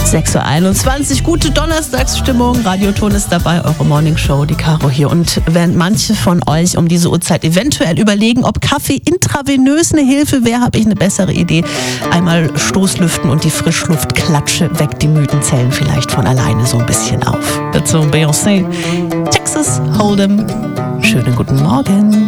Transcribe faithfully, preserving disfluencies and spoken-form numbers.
sechs Uhr einundzwanzig, gute Donnerstagsstimmung. Radioton ist dabei, eure Morningshow, die Caro hier. Und während manche von euch um diese Uhrzeit eventuell überlegen, ob Kaffee intravenös eine Hilfe wäre, habe ich eine bessere Idee. Einmal Stoßlüften und die Frischluftklatsche weckt die müden Zellen vielleicht von alleine so ein bisschen auf. Dazu Beyoncé, Texas Hold'em. Schönen guten Morgen.